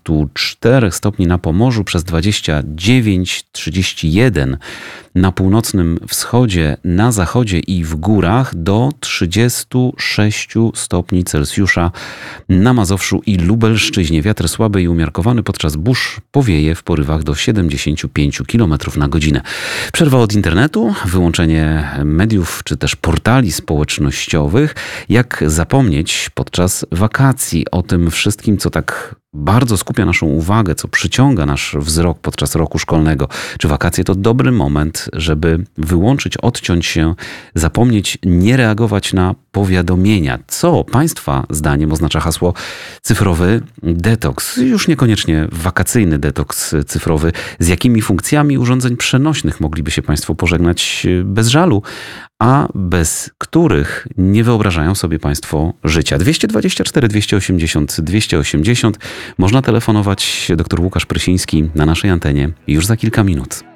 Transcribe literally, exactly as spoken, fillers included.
czterech stopni na Pomorzu, przez dwadzieścia dziewięć trzydzieści jeden na północnym wschodzie, na zachodzie i w górach, do trzydziestu sześciu stopni Celsjusza na Mazowszu i Lubelszczyźnie. Wiatr słaby i umiarkowany, podczas burz powieje w porywach do siedemdziesięciu pięciu kilometrów na godzinę. Przerwa od internetu, wyłączenie mediów czy też portali społecznościowych. Jak zapomnieć podczas wakacji o tym wszystkim, co tak bardzo skupia naszą uwagę, co przyciąga nasz wzrok podczas roku szkolnego. Czy wakacje to dobry moment, żeby wyłączyć, odciąć się, zapomnieć, nie reagować na powiadomienia? Co Państwa zdaniem oznacza hasło cyfrowy detoks? Już niekoniecznie wakacyjny detoks cyfrowy. Z jakimi funkcjami urządzeń przenośnych mogliby się Państwo pożegnać bez żalu, a bez których nie wyobrażają sobie Państwo życia? dwieście dwadzieścia cztery dwieście osiemdziesiąt dwieście osiemdziesiąt. Można telefonować. Doktor Łukasz Prysiński na naszej antenie już za kilka minut.